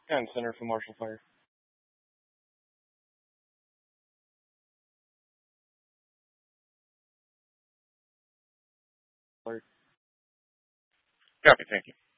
And Center for Marshall Fire. Copy, thank you.